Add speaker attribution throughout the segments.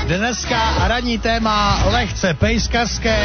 Speaker 1: Dneska ranní téma lehce pejskařské.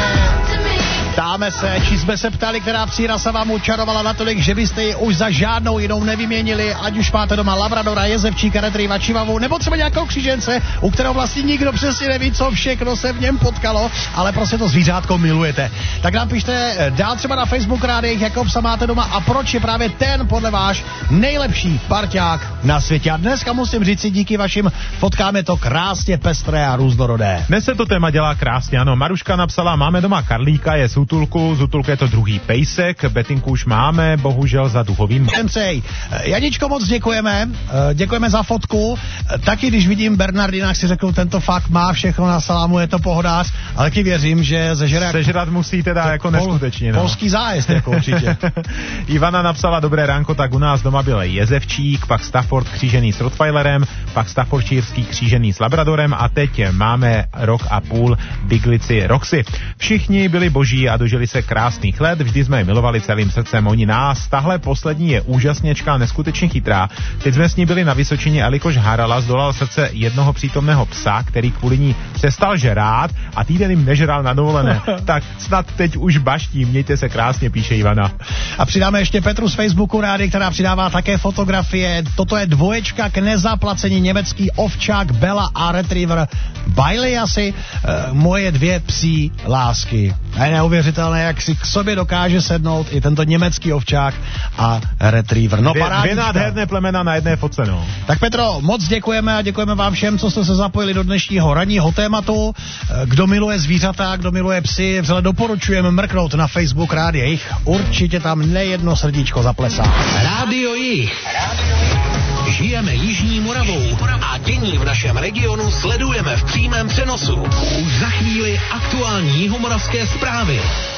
Speaker 1: Ptáme se, či jsme se ptali, která psíra se vám učarovala natolik, že byste ji už za žádnou jinou nevyměnili, ať už máte doma labradora, jezevčíka, retrieva, čivavu, nebo třeba nějakou křížence, u kterého vlastně nikdo přesně neví, co všechno se v něm potkalo, ale prostě to zvířátko milujete. Tak nám pište dál třeba na Facebook Rádiích, jakou psa máte doma a proč je právě ten podle váš nejlepší parťák na světě. A dneska musím říct si, díky vašim fotkám je to krásně pestré a různorodé.
Speaker 2: Dnes se to téma dělá krásně, ano. Maruška napsala, máme doma Karlíka, je Zutulku je to druhý pejsek, Betinku už máme, bohužel za duchovým.
Speaker 1: Janičko, moc děkujeme za fotku. Taky když vidím Bernardina, si řeknu, tento fakt má všechno na salámu, je to pohodář, ale taky věřím, že
Speaker 2: sežrat musí teda jako neskutečně. No.
Speaker 1: Polský zájezd, jako určitě.
Speaker 2: Ivana napsala, dobré ránko, tak u nás doma byl jezevčík, pak Stafford křížený s Rottweilerem, pak Staffordshireský křížený s Labradorem a teď máme rok a půl Biglici Roxy. Všichni byli boží a dožili se krásných let, vždy jsme je milovali celým srdcem, oni nás. Tahle poslední je úžasněčka, neskutečně chytrá. Teď jsme s ní byli na Vysočině, jelikož hárala, zdolal srdce jednoho přítomného psa, který kvůli ní přestal žrát a týden jim nežral na dovolené. Tak snad teď už baští, mějte se krásně, píše Ivana.
Speaker 1: A přidáme ještě Petru z Facebooku Rády, která přidává také fotografie. Toto je dvoječka k nezaplacení, německý ovčák Bella a retriever Bailey asi. Moje dvě psí lásky. A je neuvěřitelné, jak si k sobě dokáže sednout i tento německý ovčák a retriever. No,
Speaker 2: dvě nádherné plemena na jedné fotce, no.
Speaker 1: Tak Petro, moc děkujeme a děkujeme vám všem, co jste se zapojili do dnešního ranního tématu. Kdo miluje zvířata, kdo miluje psy, vřele doporučujeme mrknout na Facebook Rádia Jich. Určitě tam nejedno srdíčko zaplesá.
Speaker 3: Rádio Jich. Žijeme Jižní Moravou a dění v našem regionu sledujeme v přímém přenosu. Už za chvíli aktuální jihomoravské zprávy.